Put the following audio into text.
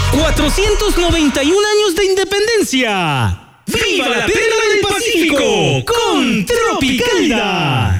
491 años de independencia. ¡Viva la Perla del Pacífico con Tropicalda!